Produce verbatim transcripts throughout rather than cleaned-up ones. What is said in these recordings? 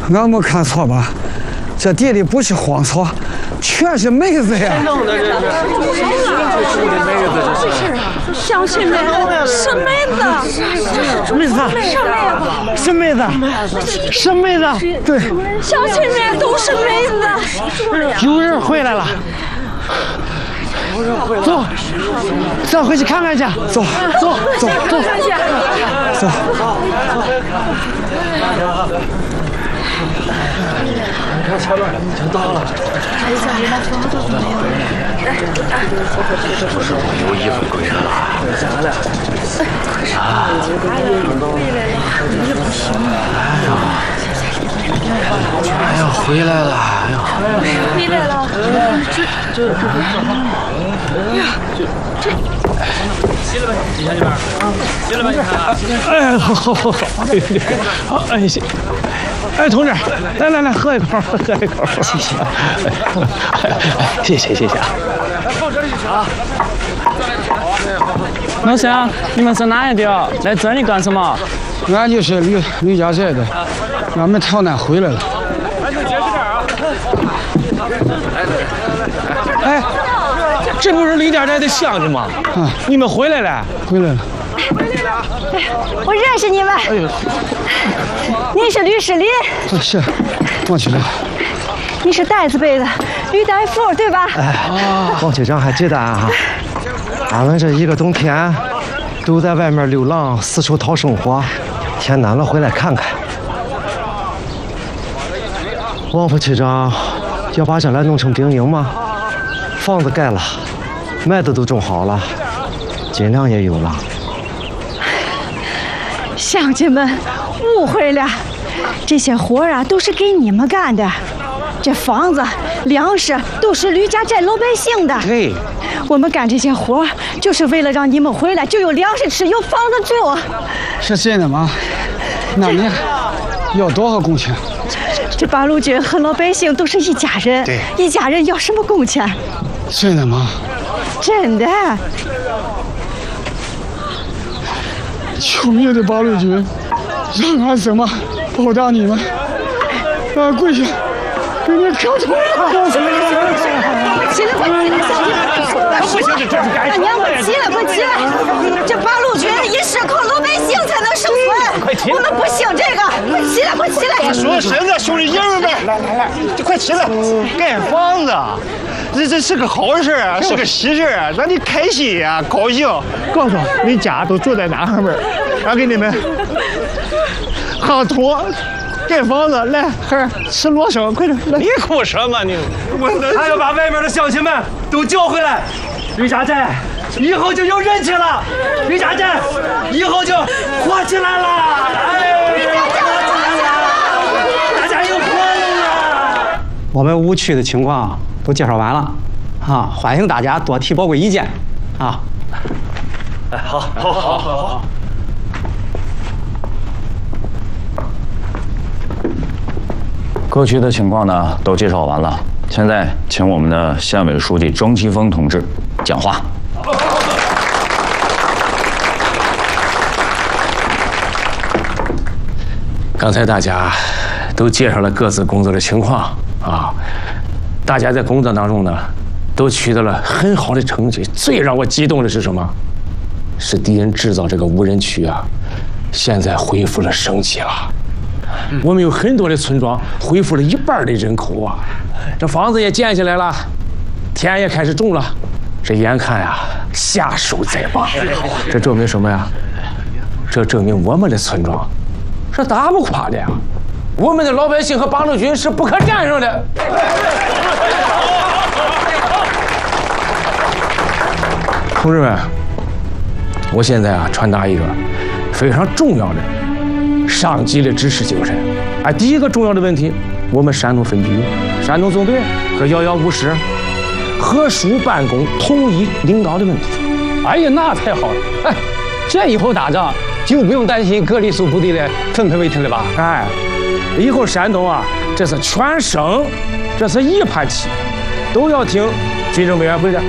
俺没看错吧？这地里不是荒草，全是梅子呀！ 弄的这是，梅子这是。 乡亲们，是梅子， 梅子，是梅子，是梅子， 对， 乡亲们都是梅子。 有人回来了，走，咱回去看看去， 走， 走，走，走， 走。 你看前面已经到了。 有衣服归来了。啊！哎呀，回来了！哎呀， 回来了！ 这这这，呀，这这。洗了呗，洗下去吧。洗了呗，你看。 哎，好好好好，好，哎行。哎，同志，来来来，喝一口，喝一口，谢谢，谢谢谢谢啊。 放这里去啊！ 老乡，你们是哪一的？来这里干什么？ 俺就是吕吕家寨的，俺们逃难回来了。 哎，这不是吕家寨的乡亲吗？啊，你们回来了？ 回来了。 我认识你们。哎呦，你是吕世林。 是，王局长。 你是袋子背的吕大富，对吧？ 哎，王局长还记得啊？俺们这一个冬天都在外面流浪，四处讨生活，天暖了回来看看。王副区长要把这来弄成兵营吗？房子盖了，麦子都种好了，金粮也有了。 乡亲们误会了，这些活啊都是给你们干的，这房子、粮食都是吕家寨老百姓的。 对， 我们干这些活就是为了让你们回来就有粮食吃，有房子住。 是真的吗？那你要多少工钱？ 这八路军和老百姓都是一家人， 对， 一家人要什么工钱？ 真的吗？ 真的。 求命的八路军，让俺怎么报答你们？俺跪下给你磕头！ 不行了，不行了，不行，这这是该。大娘，快起来，快起来！这八路军也是靠老百姓才能生存， 快起来！ 我们不信这个，快起来，快起来！ 说身子，兄弟爷们们，来来来，你快起来！盖房子，这这是个好事啊，是个喜事啊，让你开心呀，高兴。告诉你家都住在哪上面，俺给你们夯土。盖房子，来，孩儿吃罗生，快点！你哭什么你？我还要把外面的乡亲们都叫回来，吕家寨以后就有人气了，吕家寨以后就火起来了，哎，大家有活路了。 我们五区的情况都介绍完了，啊，欢迎大家多提宝贵意见，啊。 哎，好，好，好，好，好。 各区的情况呢都介绍完了，现在请我们的县委书记郑奇峰同志讲话。 刚才大家都介绍了各自工作的情况啊，大家在工作当中呢都取得了很好的成绩。最让我激动的是什么？是敌人制造这个无人区啊，现在恢复了生气了。我们有很多的村庄恢复了一半的人口啊，这房子也建起来了，田也开始种了，这眼看呀下手在望。这证明什么呀？这证明我们的村庄是打不垮的呀，我们的老百姓和八路军是不可战胜的。同志们，我现在啊传达一个非常重要的上级的指示精神。哎，第一个重要的问题，我们山东分局、山东总队和幺幺五师合署办公统一领导的问题。哎呀，那太好了！哎，这以后打仗就不用担心各隶属部队的分配问题了吧？哎，以后山东啊，这是全省，这是一盘棋，都要听军政委员会的。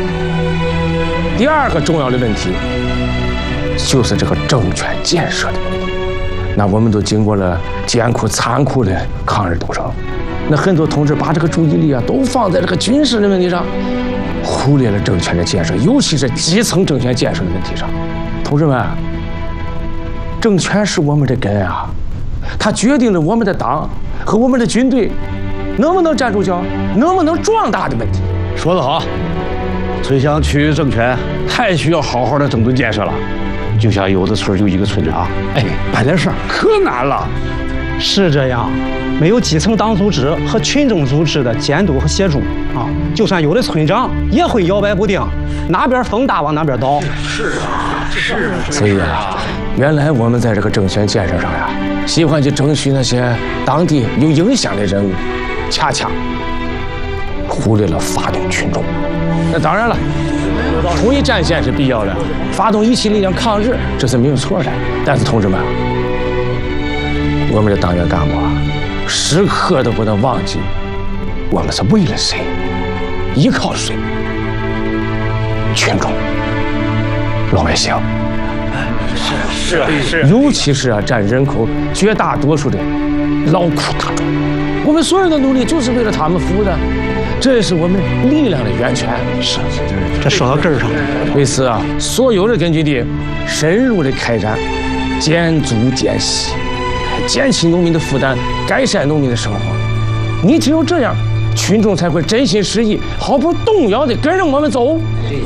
第二个重要的问题，就是这个政权建设的问题。 那我们都经过了艰苦残酷的抗日斗争，那很多同志把这个注意力啊都放在这个军事的问题上，忽略了政权的建设，尤其是基层政权建设的问题上。同志们，政权是我们的根啊，它决定了我们的党和我们的军队能不能站住脚，能不能壮大的问题。 说得好，村乡区域政权太需要好好的整顿建设了。就像有的村有一个村长，哎，办点事儿可难了。 是这样，没有基层党组织和群众组织的监督和协助啊，就算有的村长也会摇摆不定，哪边风大往哪边倒。 是啊，是啊。 所以啊，原来我们在这个政权建设上呀，喜欢去争取那些当地有影响的人物，恰恰忽略了发动群众。那当然了，统一战线是必要的，发动一起力量抗日，这是没有错的。但是同志们，我们的党员干部啊，时刻都不能忘记，我们是为了谁，依靠谁？群众、老百姓。 是是是， 尤其是啊，占人口绝大多数的劳苦大众，我们所有的努力就是为了他们服务的。这是我们力量的源泉。 是，这说到根儿上了。 为此啊，所有的根据地深入的开展减租减息，减轻农民的负担，改善农民的生活。你只有这样，群众才会真心实意、毫不动摇地跟着我们走。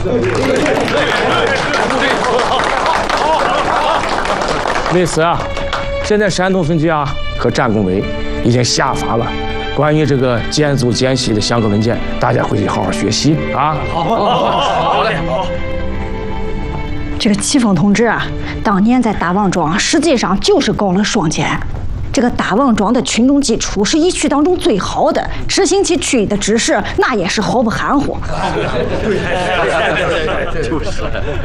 为此啊，现在山东分局啊和战工委已经下发了关于这个减租减息的相关文件，大家回去好好学习啊！好，好，好，好嘞，好。 这个戚风同志啊，当年在大王庄实际上就是搞了双减。这个大王庄的群众基础是一区当中最好的，执行起区域的指示那也是毫不含糊。 就是。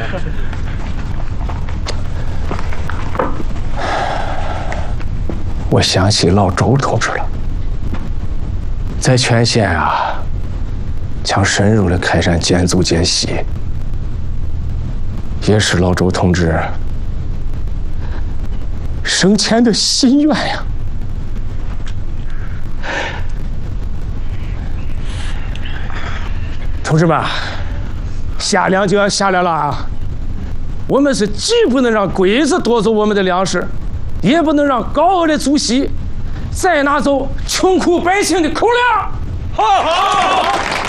我想起老周同志了。在全县啊，将深入的开展减租减息，也是老周同志生前的心愿呀。同志们，下粮就要下来了啊！我们是既不能让鬼子夺走我们的粮食，也不能让高额的租息再拿走穷苦百姓的口粮。好，好。